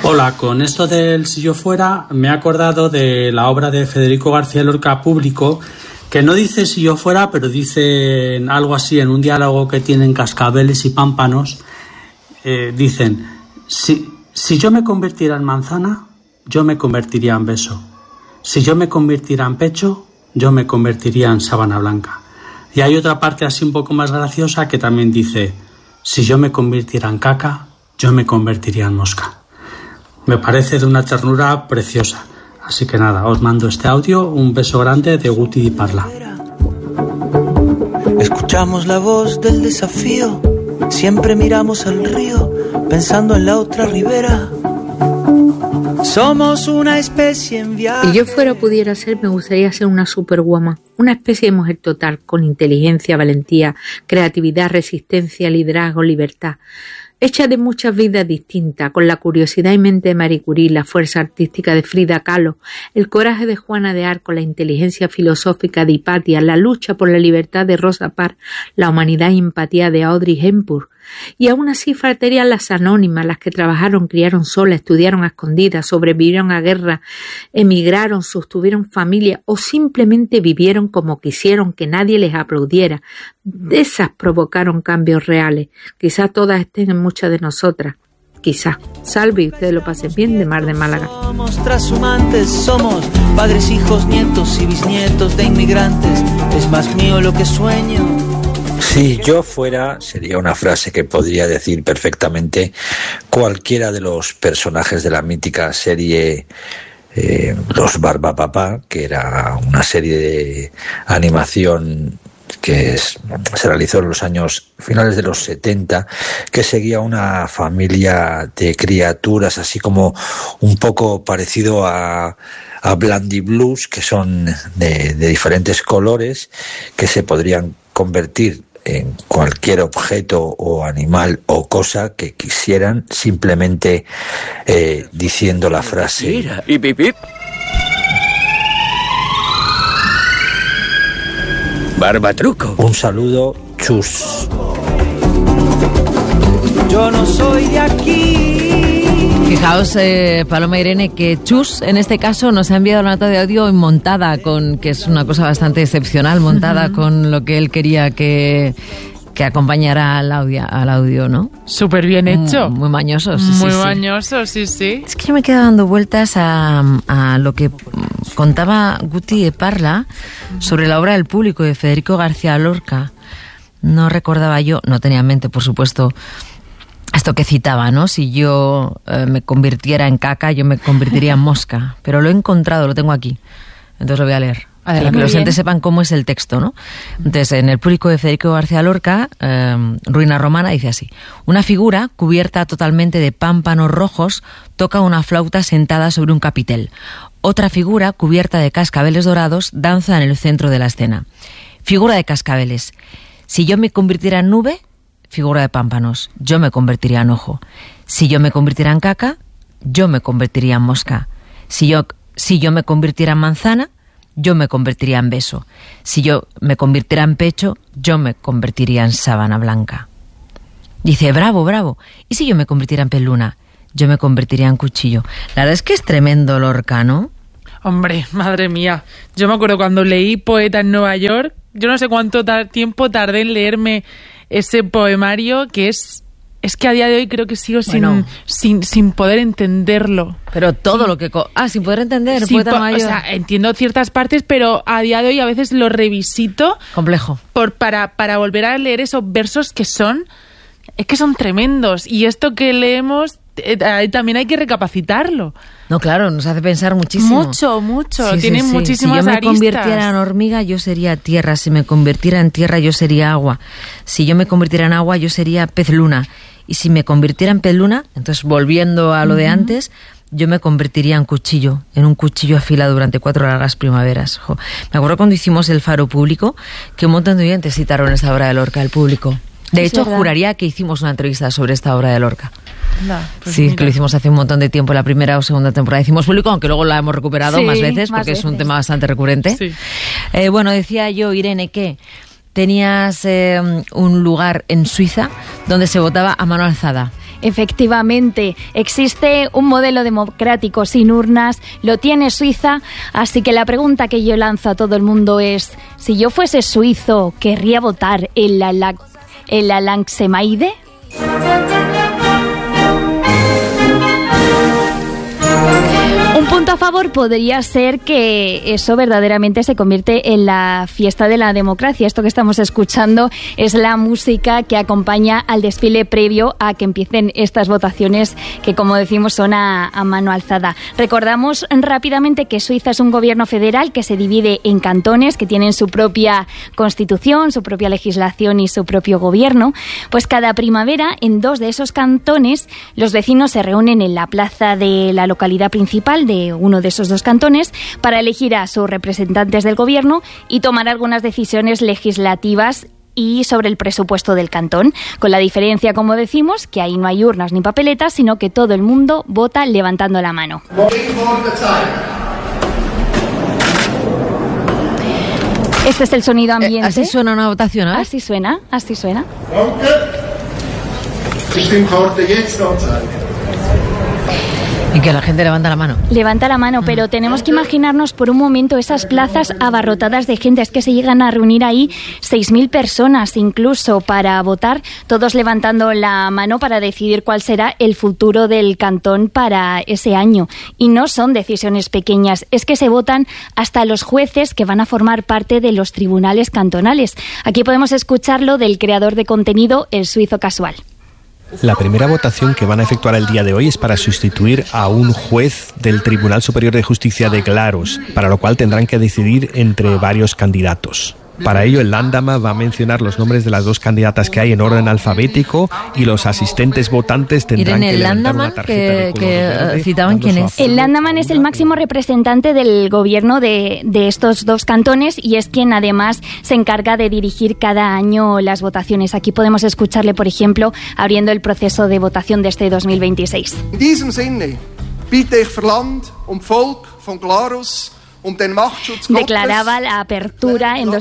Hola, con esto del Si yo fuera me he acordado de la obra de Federico García Lorca Público, que no dice si yo fuera, pero dice algo así en un diálogo que tienen cascabeles y pámpanos. Dicen, si yo me convirtiera en manzana, yo me convertiría en beso. Si yo me convirtiera en pecho, yo me convertiría en sábana blanca. Y hay otra parte así un poco más graciosa que también dice, si yo me convirtiera en caca, yo me convertiría en mosca. Me parece de una ternura preciosa. Así que nada, os mando este audio. Un beso grande de Guti Di Parla. Escuchamos la voz del desafío. Siempre miramos al río, pensando en la otra ribera. Somos una especie en viaje. Si yo fuera o pudiera ser, me gustaría ser una superwoman. Una especie de mujer total, con inteligencia, valentía, creatividad, resistencia, liderazgo, libertad. Hecha de muchas vidas distintas, con la curiosidad y mente de Marie Curie, la fuerza artística de Frida Kahlo, el coraje de Juana de Arco, la inteligencia filosófica de Hipatia, la lucha por la libertad de Rosa Parks, la humanidad y empatía de Audrey Hepburn. Y aún así faltarían las anónimas, las que trabajaron, criaron solas, estudiaron a escondidas, sobrevivieron a guerra, emigraron, sostuvieron familia o simplemente vivieron como quisieron, que nadie les aplaudiera. De esas provocaron cambios reales. Quizás todas estén en muchas de nosotras. Quizás. Salve y ustedes lo pasen bien, de Mar de Málaga. Somos trashumantes, somos padres, hijos, nietos y bisnietos de inmigrantes. Es más mío lo que sueño. Si yo fuera, sería una frase que podría decir perfectamente cualquiera de los personajes de la mítica serie Los Barbapapá, que era una serie de animación que se realizó en los años finales de los 70, que seguía una familia de criaturas así como un poco parecido a Blandy Blues, que son de diferentes colores, que se podrían convertir en cualquier objeto o animal o cosa que quisieran, simplemente diciendo la frase ¡Ip, ip, ip! Barbatruco. Un saludo, chus. Yo no soy de aquí. Fijaos, Paloma Irene, que Chus en este caso nos ha enviado una nota de audio montada, que es una cosa bastante excepcional, montada con lo que él quería que acompañara al audio, ¿no? Súper bien hecho. Muy mañoso, Muy mañoso, sí. Es que yo me quedo dando vueltas a lo que contaba Guti Di Parla sobre la obra del Público de Federico García Lorca. No recordaba yo, no tenía en mente, por supuesto, esto que citaba, ¿no? Si yo me convirtiera en caca, yo me convertiría en mosca. Pero lo he encontrado, lo tengo aquí. Entonces lo voy a leer. Para que los oyentes sepan cómo es el texto, ¿no? Entonces, en el Público de Federico García Lorca, Ruina Romana, dice así: una figura cubierta totalmente de pámpanos rojos toca una flauta sentada sobre un capitel. Otra figura cubierta de cascabeles dorados danza en el centro de la escena. Figura de cascabeles. Si yo me convirtiera en nube, figura de pámpanos, yo me convertiría en ojo. Si yo me convirtiera en caca, yo me convertiría en mosca. Si yo me convirtiera en manzana, yo me convertiría en beso. Si yo me convirtiera en pecho, yo me convertiría en sábana blanca. Dice, bravo, bravo. ¿Y si yo me convirtiera en peluna? Yo me convertiría en cuchillo. La verdad es que es tremendo Lorca, ¿no? Hombre, madre mía. Yo me acuerdo cuando leí Poeta en Nueva York, yo no sé cuánto tiempo tardé en leerme ese poemario, que es que a día de hoy creo que sigo sin poder entenderlo. Pero todo lo que... sin poder entender, Poeta en Nueva York. O sea, entiendo ciertas partes, pero a día de hoy a veces lo revisito. Complejo. Para volver a leer esos versos que son tremendos. Y esto que leemos también hay que recapacitarlo. No, claro, nos hace pensar muchísimo. Mucho. Tiene muchísimas aristas. Si yo me convirtiera en hormiga, yo sería tierra. Si me convirtiera en tierra, yo sería agua. Si yo me convirtiera en agua, yo sería pez luna. Y si me convirtiera en pez luna, entonces volviendo a lo de antes, yo me convertiría en cuchillo, en un cuchillo afilado durante 4 largas primaveras. Me acuerdo cuando hicimos el Faro Público, que un montón de oyentes citaron esta obra de Lorca, El Público. De hecho, juraría que hicimos una entrevista sobre esta obra de Lorca. Pues sí, mira. Que lo hicimos hace un montón de tiempo, la primera o segunda temporada hicimos Público, aunque luego la hemos recuperado más veces, porque es un tema bastante recurrente. Sí. Bueno, decía yo, Irene, que tenías un lugar en Suiza donde se votaba a mano alzada. Efectivamente, existe un modelo democrático sin urnas, lo tiene Suiza, así que la pregunta que yo lanzo a todo el mundo es, si yo fuese suizo, ¿querría votar en la Landgemeinde? Un punto a favor podría ser que eso verdaderamente se convierte en la fiesta de la democracia. Esto que estamos escuchando es la música que acompaña al desfile previo a que empiecen estas votaciones que, como decimos, son a mano alzada. Recordamos rápidamente que Suiza es un gobierno federal que se divide en cantones que tienen su propia constitución, su propia legislación y su propio gobierno. Pues cada primavera en 2 de esos cantones los vecinos se reúnen en la plaza de la localidad principal de uno de esos 2 cantones para elegir a sus representantes del gobierno y tomar algunas decisiones legislativas y sobre el presupuesto del cantón, con la diferencia, como decimos, que ahí no hay urnas ni papeletas, sino que todo el mundo vota levantando la mano. Este es el sonido ambiente. ¿Así suena una votación? ¿Eh? Así suena, así suena. Y que la gente levanta la mano. Levanta la mano, pero tenemos que imaginarnos por un momento esas plazas abarrotadas de gente. Es que se llegan a reunir ahí 6.000 personas incluso para votar, todos levantando la mano para decidir cuál será el futuro del cantón para ese año. Y no son decisiones pequeñas, es que se votan hasta los jueces que van a formar parte de los tribunales cantonales. Aquí podemos escucharlo del creador de contenido, el suizo casual. La primera votación que van a efectuar el día de hoy es para sustituir a un juez del Tribunal Superior de Justicia de Glarus, para lo cual tendrán que decidir entre varios candidatos. Para ello, el Landama va a mencionar los nombres de las 2 candidatas que hay en orden alfabético y los asistentes votantes tendrán que levantar una tarjeta de color verde. Citaban quién es. El Landman es el máximo representante del gobierno de estos 2 cantones y es quien además se encarga de dirigir cada año las votaciones. Aquí podemos escucharle, por ejemplo, abriendo el proceso de votación de este 2026. In diesem Sinne bitte ich für Land und Volk von Glarus declaraba la apertura en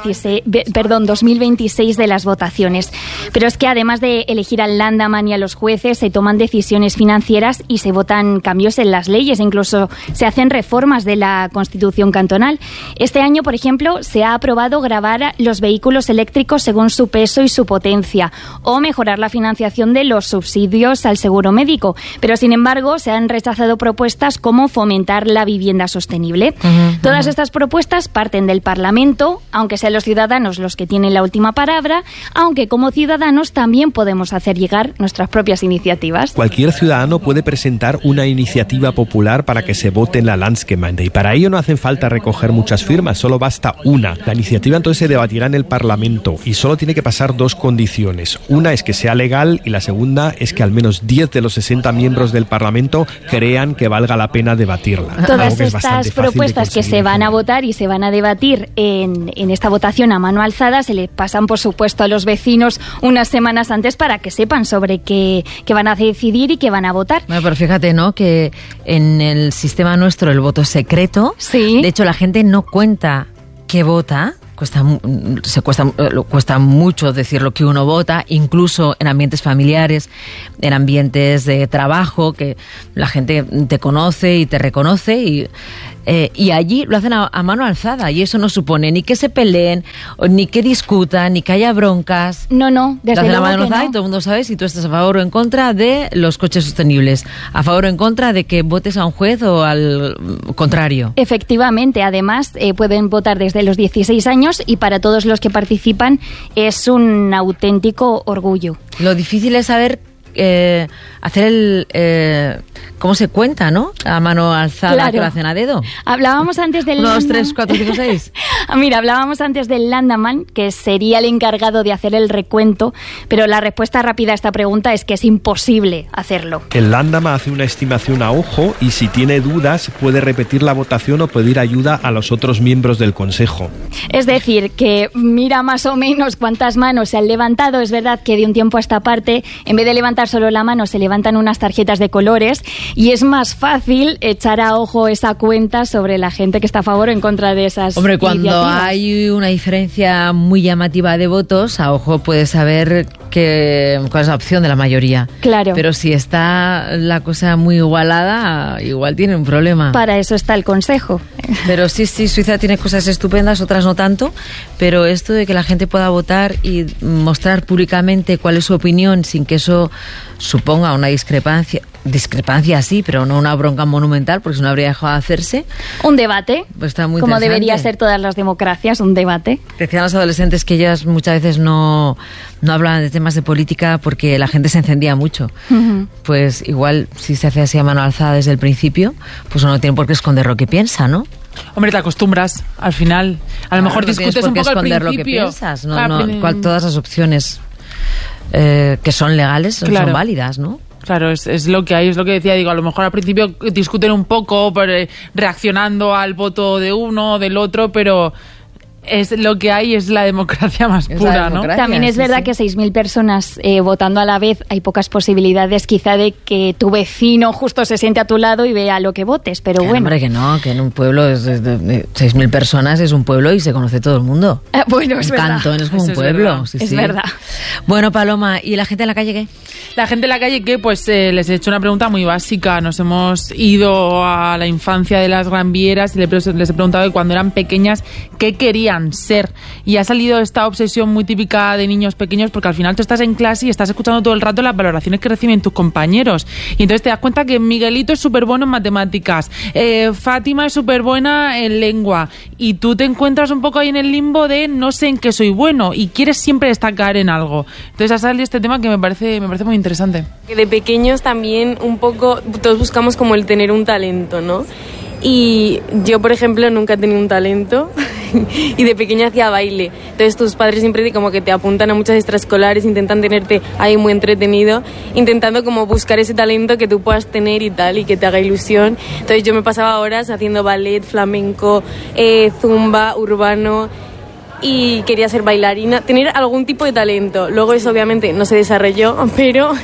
2026 de las votaciones. Pero es que además de elegir al Landman y a los jueces, se toman decisiones financieras y se votan cambios en las leyes, incluso se hacen reformas de la Constitución cantonal. Este año, por ejemplo, se ha aprobado gravar los vehículos eléctricos según su peso y su potencia, o mejorar la financiación de los subsidios al seguro médico. Pero, sin embargo, se han rechazado propuestas como fomentar la vivienda sostenible. Todas estas propuestas parten del Parlamento, aunque sean los ciudadanos los que tienen la última palabra, aunque como ciudadanos también podemos hacer llegar nuestras propias iniciativas. Cualquier ciudadano puede presentar una iniciativa popular para que se vote en la Landgemeinde y para ello no hacen falta recoger muchas firmas, solo basta una. La iniciativa entonces se debatirá en el Parlamento y solo tiene que pasar 2 condiciones. Una es que sea legal y la segunda es que al menos 10 de los 60 miembros del Parlamento crean que valga la pena debatirla. Todas estas propuestas que se van a votar y se van a debatir en esta votación a mano alzada se le pasan, por supuesto, a los vecinos unas semanas antes para que sepan sobre qué van a decidir y qué van a votar. Bueno, pero fíjate, ¿no?, que en el sistema nuestro el voto es secreto. Sí. De hecho, la gente no cuenta que vota. Cuesta mucho decir lo que uno vota, incluso en ambientes familiares, en ambientes de trabajo, que la gente te conoce y te reconoce y allí lo hacen a mano alzada y eso no supone ni que se peleen, ni que discutan, ni que haya broncas. No, desde luego la mano alzada no. Y todo el mundo sabe si tú estás a favor o en contra de los coches sostenibles, a favor o en contra de que votes a un juez o al contrario. Efectivamente, además pueden votar desde los 16 años y para todos los que participan es un auténtico orgullo. Lo difícil es saber hacer cómo se cuenta, ¿no? A mano alzada, claro, que lo hacen a dedo. Hablábamos antes del 1, 2, 3, 4, 5, 6. Mira, hablábamos antes del Landman, que sería el encargado de hacer el recuento, pero la respuesta rápida a esta pregunta es que es imposible hacerlo. El Landman hace una estimación a ojo y si tiene dudas puede repetir la votación o pedir ayuda a los otros miembros del Consejo. Es decir, que mira más o menos cuántas manos se han levantado. Es verdad que de un tiempo a esta parte, en vez de levantar solo la mano, se levantan unas tarjetas de colores y es más fácil echar a ojo esa cuenta sobre la gente que está a favor o en contra de esas Hombre, cuando iniciativas. hay una diferencia muy llamativa de votos, a ojo puedes saber cuál es la opción de la mayoría. Claro. Pero si está la cosa muy igualada, igual tiene un problema. Para eso está el consejo. Pero sí, Suiza tiene cosas estupendas, otras no tanto, pero esto de que la gente pueda votar y mostrar públicamente cuál es su opinión sin que eso suponga una discrepancia sí, pero no una bronca monumental, porque si no habría dejado de hacerse. Un debate, pues está muy como interesante. debería ser todas las democracias, un debate. Decían los adolescentes que ellas muchas veces no hablaban de temas de política porque la gente se encendía mucho. Uh-huh. Pues igual, si se hace así a mano alzada desde el principio, pues uno no tiene por qué esconder lo que piensa, ¿no? Hombre, te acostumbras al final. A lo mejor discutes un poco al principio. Lo que piensas, todas las opciones que son legales son válidas, ¿no? Claro, es lo que hay, es lo que decía, digo, a lo mejor al principio discuten un poco reaccionando al voto de uno o del otro, pero es lo que hay, es la democracia más pura, ¿no? También es verdad que 6.000 personas votando a la vez, hay pocas posibilidades quizá de que tu vecino justo se siente a tu lado y vea lo que votes, pero bueno. Hombre, que no, que en un pueblo de 6.000 personas es un pueblo y se conoce todo el mundo. Bueno, es verdad. Cantón es como un pueblo. Es verdad. Bueno, Paloma, ¿y la gente en la calle qué? La gente en la calle que pues les he hecho una pregunta muy básica. Nos hemos ido a la infancia de las Gran Vieras y les he preguntado de cuando eran pequeñas qué querían ser, y ha salido esta obsesión muy típica de niños pequeños, porque al final tú estás en clase y estás escuchando todo el rato las valoraciones que reciben tus compañeros y entonces te das cuenta que Miguelito es súper bueno en matemáticas, Fátima es súper buena en lengua, y tú te encuentras un poco ahí en el limbo de no sé en qué soy bueno y quieres siempre destacar en algo. Entonces ha salido este tema que me parece muy interesante. De pequeños también un poco todos buscamos como el tener un talento, ¿no? Y yo, por ejemplo, nunca he tenido un talento y de pequeña hacía baile. Entonces tus padres siempre como que te apuntan a muchas extraescolares, intentan tenerte ahí muy entretenido, intentando como buscar ese talento que tú puedas tener y tal, y que te haga ilusión. Entonces yo me pasaba horas haciendo ballet, flamenco, zumba, urbano, y quería ser bailarina, tener algún tipo de talento. Luego eso obviamente no se desarrolló, pero...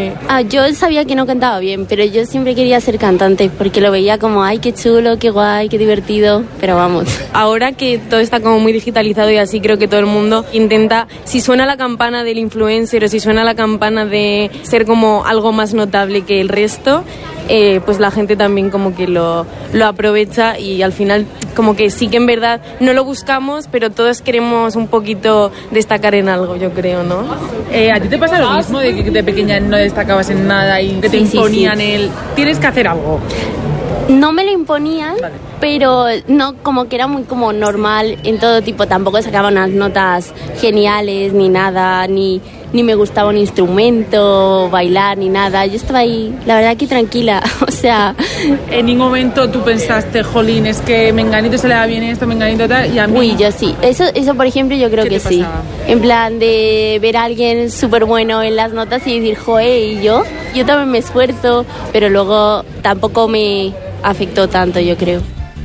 Yo sabía que no cantaba bien, pero yo siempre quería ser cantante, porque lo veía como, ay, qué chulo, qué guay, qué divertido, pero vamos. Ahora que todo está como muy digitalizado y así, creo que todo el mundo intenta, si suena la campana del influencer o si suena la campana de ser como algo más notable que el resto, pues la gente también como que lo aprovecha, y al final como que sí que en verdad no lo buscamos, pero todos queremos un poquito destacar en algo, yo creo, ¿no? ¿A ti te pasa lo mismo de que de pequeña no destacabas en nada y que te imponían tienes que hacer algo? No me lo imponían, pero no, como que era muy como normal en todo tipo. Tampoco sacaba unas notas geniales ni nada, ni me gustaba un instrumento, bailar ni nada. Yo estaba ahí, la verdad, que tranquila. O sea, en ningún momento tú pensaste, jolín, es que menganito se le da bien esto, menganito tal, y a mí... Uy, yo sí. Eso por ejemplo, yo creo que sí. En plan de ver a alguien súper bueno en las notas y decir, joe, y yo también me esfuerzo, pero luego tampoco me afectó tanto, yo creo.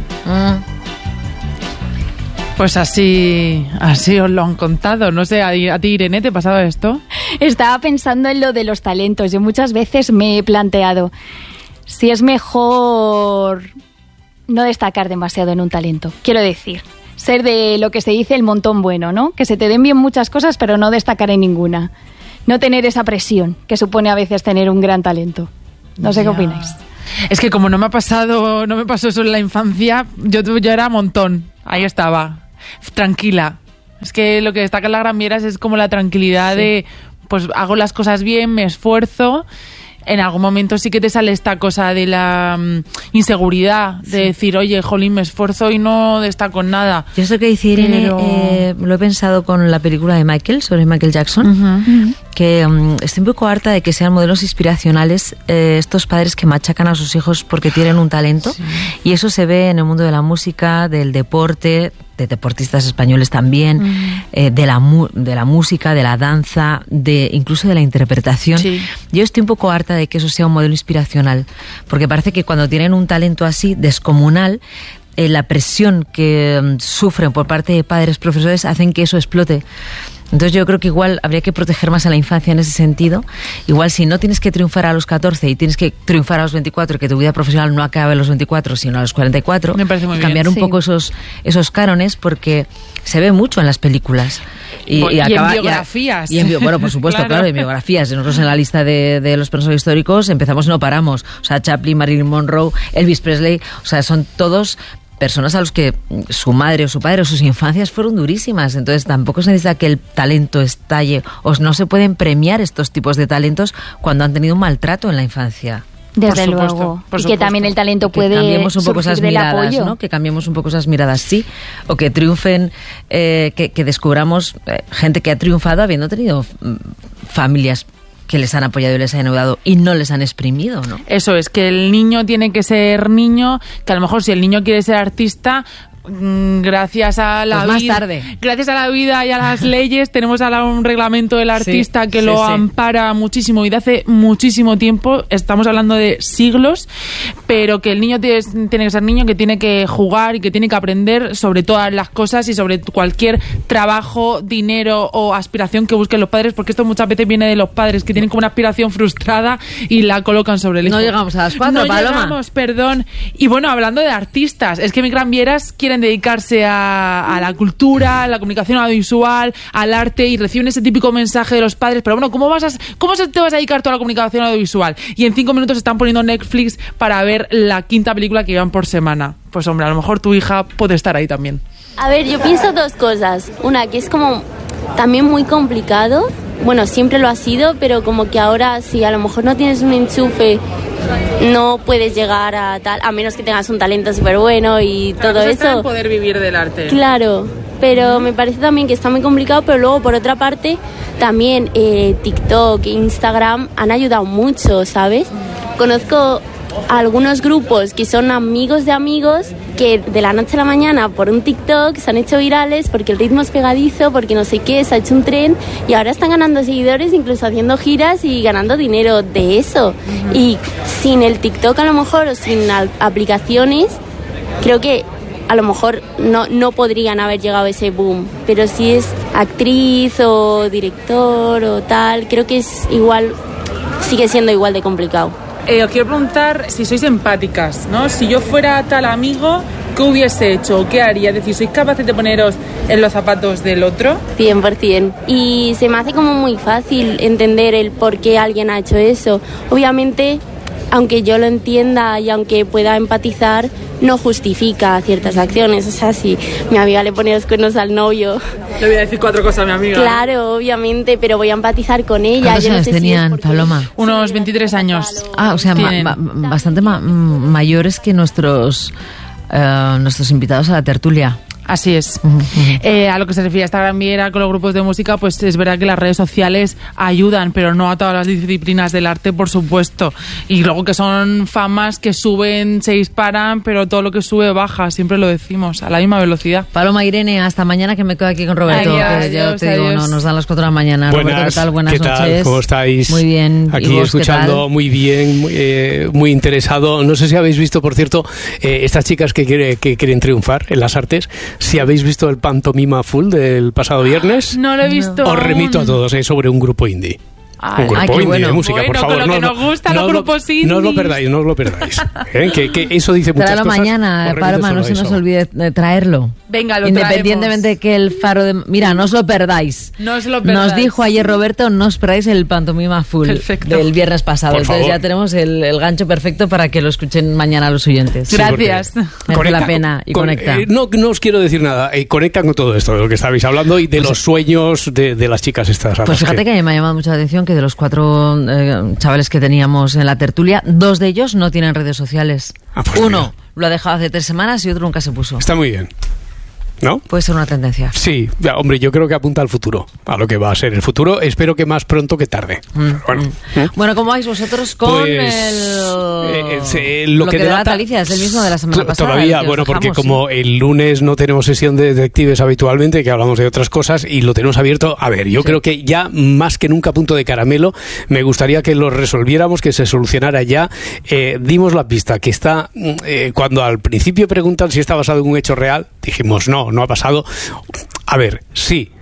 Pues así os lo han contado. No sé, ¿a ti, Irene, te pasaba esto? Estaba pensando en lo de los talentos. Yo muchas veces me he planteado si es mejor no destacar demasiado en un talento. Quiero decir, ser de lo que se dice el montón bueno, ¿no? Que se te den bien muchas cosas, pero no destacar en ninguna. No tener esa presión que supone a veces tener un gran talento. No sé qué opináis. Es que como no me pasó eso en la infancia, yo era montón. Ahí estaba, tranquila. Es que lo que destaca en las Gran Vieras es como la tranquilidad de, pues hago las cosas bien, me esfuerzo. En algún momento sí que te sale esta cosa de la inseguridad, de decir, oye, jolín, me esfuerzo y no destaco en nada. Yo sé que dice Irene, lo he pensado con la película de Michael, sobre Michael Jackson, que estoy un poco harta de que sean modelos inspiracionales estos padres que machacan a sus hijos porque tienen un talento, y eso se ve en el mundo de la música, del deporte, de deportistas españoles también, de la música, de la danza, incluso de la interpretación. Yo estoy un poco harta de que eso sea un modelo inspiracional, porque parece que cuando tienen un talento así descomunal, la presión que sufren por parte de padres, profesores, hacen que eso explote. Entonces yo creo que igual habría que proteger más a la infancia en ese sentido. Igual si no tienes que triunfar a los 14 y tienes que triunfar a los 24, que tu vida profesional no acabe a los 24, sino a los 44, me parece muy cambiar bien. un poco esos cánones, porque se ve mucho en las películas. Y en biografías. Bueno, por supuesto, claro, en biografías. Nosotros en la lista de los personajes históricos empezamos y no paramos. O sea, Chaplin, Marilyn Monroe, Elvis Presley, o sea, son todos personas a los que su madre o su padre o sus infancias fueron durísimas. Entonces tampoco se necesita que el talento estalle, o no se pueden premiar estos tipos de talentos cuando han tenido un maltrato en la infancia. Desde luego. Y que también el talento puede cambiemos un poco esas surgir del miradas, apoyo. ¿no? Que cambiemos un poco esas miradas, sí. O que triunfen, que descubramos gente que ha triunfado habiendo tenido familias que les han apoyado y les han ayudado y no les han exprimido, ¿no? Eso es, que el niño tiene que ser niño, que a lo mejor si el niño quiere ser artista, gracias a la pues vida, más tarde. Gracias a la vida y a las leyes tenemos ahora un reglamento del artista que lo ampara muchísimo y de hace muchísimo tiempo, estamos hablando de siglos, pero que el niño tiene que ser niño, que tiene que jugar y que tiene que aprender sobre todas las cosas y sobre cualquier trabajo, dinero o aspiración que busquen los padres, porque esto muchas veces viene de los padres que tienen como una aspiración frustrada y la colocan sobre el hijo. No llegamos a las 4, no Paloma. Llegamos, perdón. Y bueno, hablando de artistas, es que mi Gran Vieras quieren dedicarse a la cultura, a la comunicación audiovisual, al arte, y reciben ese típico mensaje de los padres, pero bueno, ¿cómo te vas a dedicar tú a la comunicación audiovisual? Y en 5 minutos están poniendo Netflix para ver la 5ª película que llevan por semana. Pues hombre, a lo mejor tu hija puede estar ahí también. A ver, yo pienso 2 cosas. Una, que es como también muy complicado. Bueno, siempre lo ha sido, pero como que ahora, si a lo mejor no tienes un enchufe, no puedes llegar a tal, a menos que tengas un talento súper bueno y todo eso. Poder vivir del arte. Claro, pero me parece también que está muy complicado, pero luego, por otra parte, también TikTok, Instagram han ayudado mucho, ¿sabes? Conozco algunos grupos que son amigos de amigos que de la noche a la mañana por un TikTok se han hecho virales porque el ritmo es pegadizo, porque no sé qué, se ha hecho un tren y ahora están ganando seguidores, incluso haciendo giras y ganando dinero de eso. Y sin el TikTok a lo mejor, o sin aplicaciones, creo que a lo mejor no podrían haber llegado a ese boom, pero si es actriz o director o tal, creo que es igual, sigue siendo igual de complicado. Os quiero preguntar si sois empáticas, ¿no? Si yo fuera tal amigo, ¿qué hubiese hecho o qué haría? Es decir, ¿sois capaces de poneros en los zapatos del otro? 100%. Y se me hace como muy fácil entender el por qué alguien ha hecho eso. Obviamente, aunque yo lo entienda y aunque pueda empatizar, no justifica ciertas acciones. O sea, si mi amiga le pone los cuernos al novio... Le voy a decir 4 cosas a mi amiga. Claro, obviamente, pero voy a empatizar con ella. ¿Cuántos años tenían, Paloma? Unos 23 años. Ah, o sea, bastante mayores que nuestros invitados a la tertulia. Así es. A lo que se refiere a esta Gran Viera con los grupos de música, pues es verdad que las redes sociales ayudan, pero no a todas las disciplinas del arte, por supuesto. Y luego que son famas que suben, se disparan, pero todo lo que sube baja, siempre lo decimos, a la misma velocidad. Paloma, Irene, hasta mañana, que me quedo aquí con Roberto. Adiós, ya te digo, nos dan las 4 de la mañana. Buenas, Roberto, ¿qué tal? Buenas ¿qué tal? noches. ¿Cómo estáis? Muy bien. Aquí vos, escuchando muy bien, muy interesado. No sé si habéis visto, por cierto, estas chicas que quieren triunfar en las artes. Si habéis visto el Pantomima Full del pasado viernes, no lo he visto. Os remito a todos, sobre un grupo indie. Un grupo indie de música, bueno, por favor. Con lo que nos gusta los grupos indie. No os lo perdáis, no os lo perdáis. Que eso dice muchas Tráelo cosas. mañana, Paloma, no se nos olvide de traerlo. Venga, lo Independientemente de que el faro de... Mira, no os lo perdáis. No os lo perdáis. Nos dijo ayer Roberto, no os perdáis el Pantomima Full del viernes pasado. Por Entonces favor. ya tenemos el gancho perfecto para que lo escuchen mañana los oyentes. Sí, gracias. Merece la pena y conecta. No os quiero decir nada. Conectan con todo esto de lo que estabais hablando y de los sueños de las chicas estas. Pues fíjate que me ha llamado mucho la atención que de los 4 chavales que teníamos en la tertulia, 2 de ellos no tienen redes sociales. Pues uno mira, lo ha dejado hace 3 semanas y otro nunca se puso. está muy bien, ¿no? Puede ser una tendencia. Sí, hombre, yo creo que apunta al futuro, a lo que va a ser el futuro. Espero que más pronto que tarde. Bueno, ¿cómo vais vosotros con lo que delata Alicia? Es el mismo de la semana pasada. Todavía, bueno, porque como el lunes no tenemos sesión de detectives habitualmente, que hablamos de otras cosas, y lo tenemos abierto, a ver, yo creo que ya más que nunca punto de caramelo, me gustaría que lo resolviéramos, que se solucionara ya. Dimos la pista, que está, cuando al principio preguntan si está basado en un hecho real, dijimos no ha pasado. A ver, sí.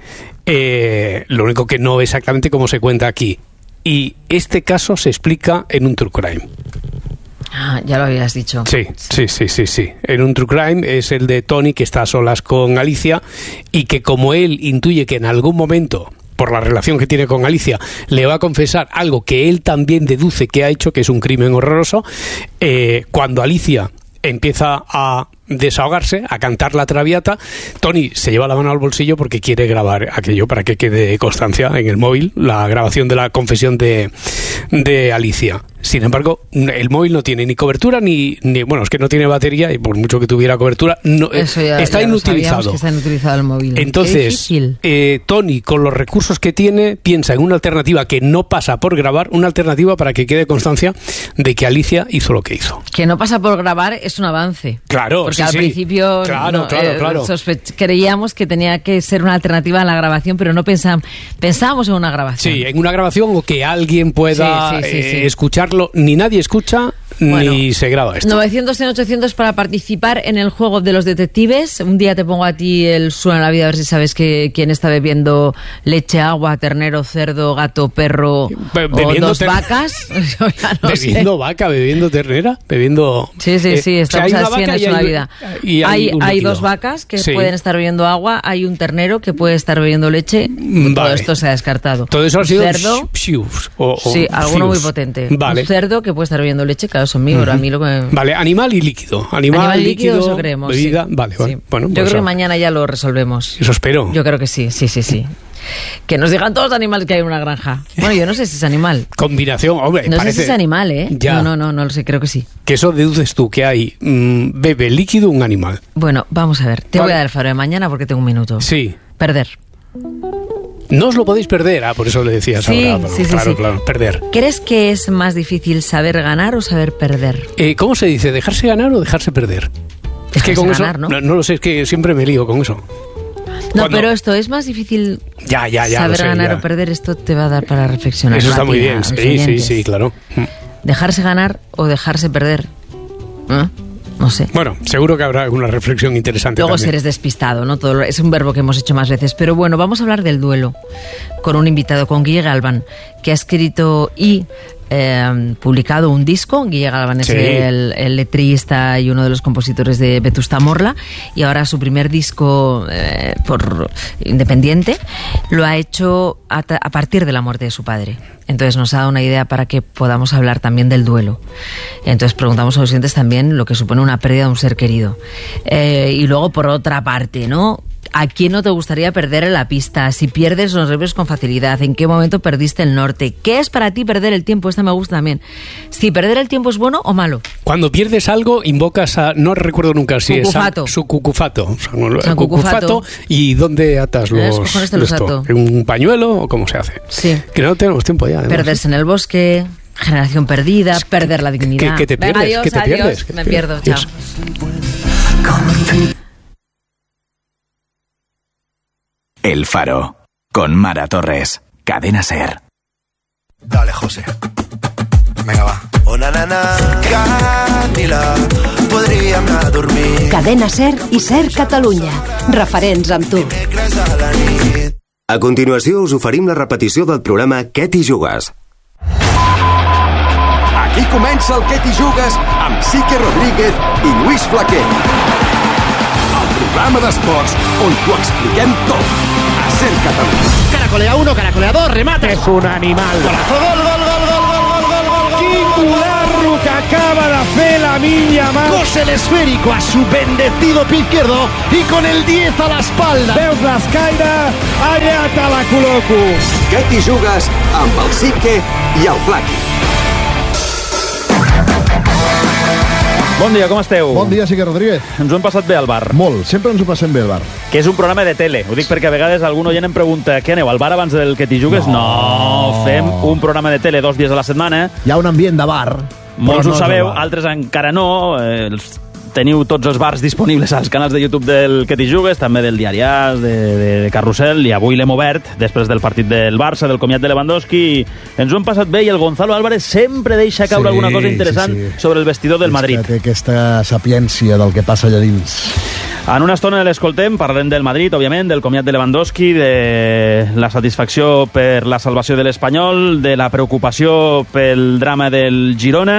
Lo único que no exactamente como se cuenta aquí. Y este caso se explica en un True Crime. Ah, ya lo habías dicho. Sí. En un True Crime es el de Tony, que está a solas con Alicia y que, como él intuye que en algún momento, por la relación que tiene con Alicia, le va a confesar algo que él también deduce que ha hecho, que es un crimen horroroso, cuando Alicia empieza a desahogarse, a cantar la Traviata, Tony se lleva la mano al bolsillo porque quiere grabar aquello para que quede constancia en el móvil, la grabación de la confesión de Alicia. Sin embargo, el móvil no tiene ni cobertura ni bueno, es que no tiene batería, y por mucho que tuviera cobertura, está inutilizado. Que está inutilizado el móvil. Entonces, Tony, con los recursos que tiene, piensa en una alternativa que no pasa por grabar, una alternativa para que quede constancia de que Alicia hizo lo que hizo. Que no pasa por grabar es un avance. Claro, porque al principio claro. creíamos que tenía que ser una alternativa a la grabación, pero no pensábamos en una grabación. Sí, en una grabación o que alguien pueda escucharlo. Ni nadie escucha, ni se graba esto. 900 en 800 para participar en el juego de los detectives. Un día te pongo a ti el Suena la Vida, a ver si sabes quién está bebiendo leche, agua, ternero, cerdo, gato, perro, o dos vacas. Bebiendo vaca, bebiendo ternera, bebiendo... Sí, estamos así en Suena la Vida. Hay dos vacas que pueden estar bebiendo agua, hay un ternero que puede estar bebiendo leche. Todo esto se ha descartado. Todo eso ha sido... Cerdo, alguno muy potente. Vale. Un cerdo que puede estar bebiendo leche, claro, son míos. A mí lo que... Vale, animal y líquido. Animal y líquido, eso creemos. Bebida, sí. Vale. Sí. Bueno, yo creo que mañana ya lo resolvemos. Eso espero. Yo creo que sí. Que nos digan todos los animales que hay en una granja. Bueno, yo no sé si es animal. Combinación, hombre, no parece... sé si es animal, ¿eh? Ya. No lo sé, creo que sí. Que eso deduces tú, que hay bebe líquido un animal. Bueno, vamos a ver. Te voy a dar el faro de mañana porque tengo un minuto. Sí. Perder. No os lo podéis perder. Por eso le decías ahora. Claro, perder. ¿Crees que es más difícil saber ganar o saber perder? ¿Cómo se dice? ¿Dejarse ganar o dejarse perder? Es que con ganar, eso... No lo sé, es que siempre me lío con eso. No, pero esto es más difícil saber ganar o perder. Esto te va a dar para reflexionar. Eso está muy bien. Sí, claro. ¿Dejarse ganar o dejarse perder? No sé. Bueno, seguro que habrá alguna reflexión interesante. Luego también. Eres despistado, ¿no? Es un verbo que hemos hecho más veces. Pero bueno, vamos a hablar del duelo con un invitado, con Guille Galván, que ha escrito y publicado un disco. Guille Galván es el letrista y uno de los compositores de Vetusta Morla, y ahora su primer disco por independiente lo ha hecho a partir de la muerte de su padre. Entonces nos ha dado una idea para que podamos hablar también del duelo. Entonces preguntamos a los oyentes también lo que supone una pérdida de un ser querido. Y luego, por otra parte, ¿no? ¿A quién no te gustaría perder en la pista? Si pierdes los nervios con facilidad, ¿en qué momento perdiste el norte? ¿Qué es para ti perder el tiempo? Esta me gusta también. Si perder el tiempo es bueno o malo. Cuando pierdes algo, invocas a... No recuerdo nunca si cucufato. Es su cucufato. San Cucufato. ¿Y dónde atas los ato? ¿En un pañuelo o cómo se hace? Sí. Que no tenemos tiempo ya. Además. Perderse en el bosque... Generación perdida, perder la dignidad. ¿Qué te pierdes? Venga, adiós, ¿Qué te pierdes? Me pierdo, chao. El Faro, con Mara Torres, Cadena SER. Dale, José. Vinga, va. Oh, na, Camila, podríem anar a dormir. Cadena SER i SER Catalunya. Referents amb tu. A continuació us oferim la repetició del programa Què t'hi jugues? Aquí comença el Què t'hi jugues amb Sique Rodríguez i Lluís Flaquer. El programa d'esports on t'ho expliquem tot. A SER Catalunya. Caracolea 1, caracolea 2, remate. És un animal. Golazo, gol. Quin gularro que acaba de fer la Yamal. Cose el esférico a su bendecido pie izquierdo y con el 10 a la espalda. Veus l'escaire? Allà te la col·loco. Què t'hi jugues amb el Sique i el Flaqui. Bon dia, com esteu? Bon dia, Sique Rodríguez. Ens ho hem passat bé al bar. Molt, sempre ens ho passem bé al bar. Que és un programa de tele. Ho dic perquè a vegades algun oient em pregunta què aneu, al bar abans del que t'hi jugues? No, fem un programa de tele 2 dies a la setmana. Hi ha un ambient de bar. Molts ho sabeu, altres encara no. Teniu tots els bars disponibles als canals de YouTube del Que t'hi jugues, també del Diari As, de Carrusel, i avui l'hem obert després del partit del Barça, del comiat de Lewandowski. Ens ho hem passat bé i el Gonzalo Álvarez sempre deixa caure alguna cosa interessant sobre el vestidor del Madrid. És que té aquesta sapiència del que passa allà dins. En una estona l'escoltem, parlarem del Madrid, òbviament, del comiat de Lewandowski, de la satisfacció per la salvació de l'Espanyol, de la preocupació pel drama del Girona.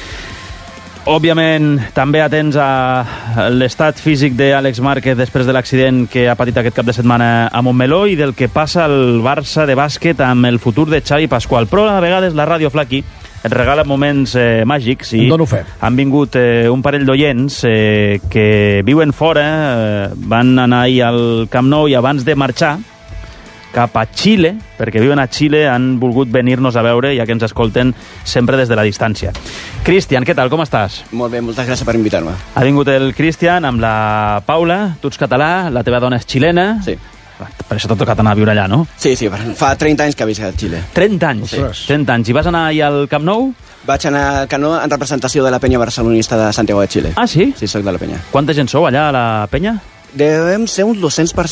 Òbviament, també atents a l'estat físic d'Àlex Márquez després de l'accident que ha patit aquest cap de setmana a Montmeló i del que passa al Barça de bàsquet amb el futur de Xavi Pascual. Però a vegades la ràdio, Flaqui, et regala moments màgics i han vingut un parell d'oients que viuen fora, van anar ahir al Camp Nou i abans de marxar cap a Xile, perquè viuen a Xile, han volgut venir-nos a veure, ja que ens escolten sempre des de la distància. Cristian, què tal, com estàs? Molt bé, moltes gràcies per invitar-me. Ha vingut el Cristian amb la Paula, tu ets català, la teva dona és xilena. Sí. Per això t'ha tocat anar a viure allà, no? Sí, fa 30 anys que visc a Xile. 30 anys? Sí. 30 anys. I vas anar ahir al Camp Nou? Vaig anar al Camp Nou en representació de la penya barcelonista de Santiago de Xile. Ah, sí? Sí, soc de la penya. Quanta gent sou allà a la penya? Devem ser uns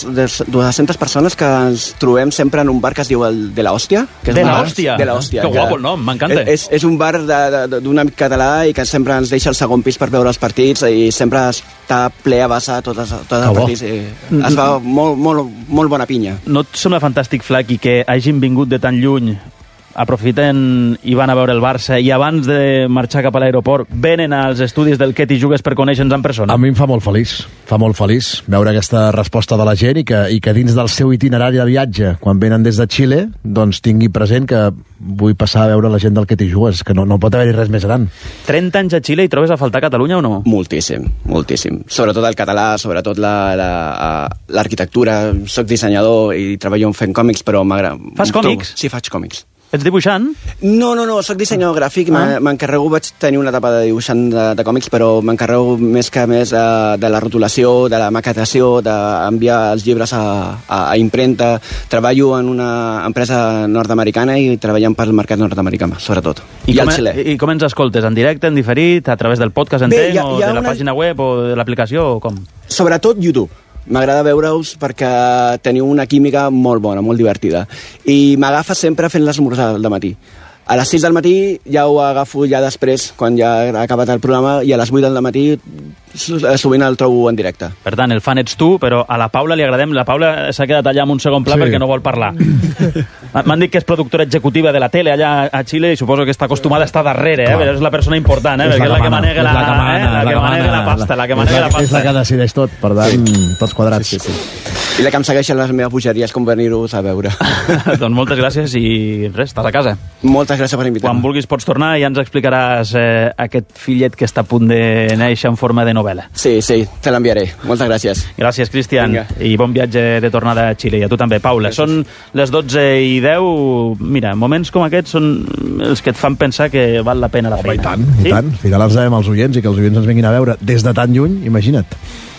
200 persones que ens trobem sempre en un bar que es diu el De la Hòstia. De la Hòstia? De la Hòstia. Que guapo el nom, m'encanta. És un bar d'un amic català i que sempre ens deixa el segon pis per veure els partits i sempre està ple a vessar tots els partits. Es fa molt bona pinya. No et sembla fantàstic, Flaqui, que hagin vingut de tan lluny, aprofiten i van a veure el Barça i abans de marxar cap a l'aeroport venen als estudis del Què t'hi jugues per conèixer-nos en persona? A mi em fa molt feliç veure aquesta resposta de la gent i que dins del seu itinerari de viatge, quan venen des de Xile, doncs tingui present que vull passar a veure la gent del Què t'hi jugues, que no pot haver-hi res més gran. 30 anys a Xile i trobes a faltar Catalunya o no? Moltíssim. Sobretot el català, sobretot l'arquitectura. Soc dissenyador i treballo fent còmics, però m'agrada... Fas còmics? Sí, faig còmics. Ets dibuixant? No, soc dissenyador gràfic. M'encarrego, vaig tenir una etapa de dibuixant de còmics, però m'encarrego més de la rotulació, de la maquetació, d'enviar els llibres a impremta. Treballo en una empresa nord-americana i treballem pel mercat nord-americà, sobretot. I al Xile. I com ens escoltes? En directe, en diferit, a través del podcast, entenc, o de la pàgina web, o de l'aplicació, o com? Sobretot YouTube. M'agrada veure-us perquè teniu una química molt bona, molt divertida. I m'agafa sempre fent l'esmorzar al matí. A les 6 del matí ja ho agafo ja després, quan ja ha acabat el programa, i a les 8 del matí sovint el trobo en directe. Per tant, el fan ets tu, però a la Paula li agradem. La Paula s'ha quedat allà en un segon pla perquè no vol parlar. M'han dit que és productora executiva de la tele allà a Xile i suposo que està acostumada a estar darrere, però és la persona important, perquè és la que manega la pasta, la que manega la pasta. És la que decideix tot, per tant, tots quadrats. Sí. I la que em segueix a les meves bogeries, com venir-vos a veure. Doncs moltes gràcies i res, estàs a casa. Moltes gràcies per invitar-me. Quan vulguis pots tornar i ja ens explicaràs aquest fillet que està a punt de néixer en forma de novel·la. Sí, te l'enviaré. Moltes gràcies. Gràcies, Cristian. I bon viatge de tornada a Xile. I a tu també, Paula. Gràcies. Són les 12:10. Mira, moments com aquests són els que et fan pensar que val la pena la feina. I tant. Final els devem als oients i que els oients ens vinguin a veure des de tan lluny, imagina't.